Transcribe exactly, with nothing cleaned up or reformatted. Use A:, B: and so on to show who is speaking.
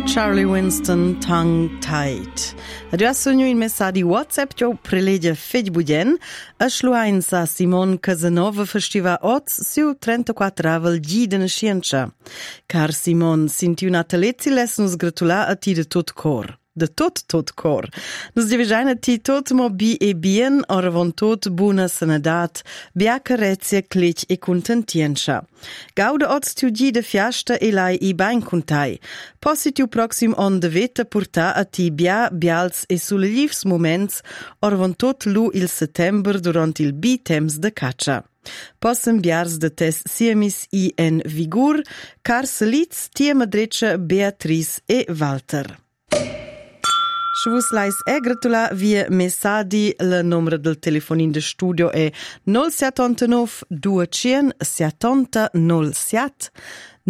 A: Charlie Winston Tongue Tied. Adesso noi in messaggi WhatsApp jo prelegia fej budien a schluain sa Simon Casanova festiva oz su trentaquattro avel gi de nascença. Car Simon, sinti una talezzi les nos gratula a ti de tot cor. De tot tot cor. Nos divigiana ti tot mo bi e bien, oravon tot buna sanadat, bia carezie, clic e contentienza. Gauda oz tu gi de fiasta e lai i bain contai. Possi tu proxim on de veta porta a ti bia, bials e sulle livs moments, oravon tot lu il settember durant il bi temps de caccia. Possem biars de tes siemis i en vigur, car saliz tia madreccia Beatrice e Walter. Švus lais e gratula via messadi, il numero del telefonin de studio è nol settantanove duecento settanta nol sette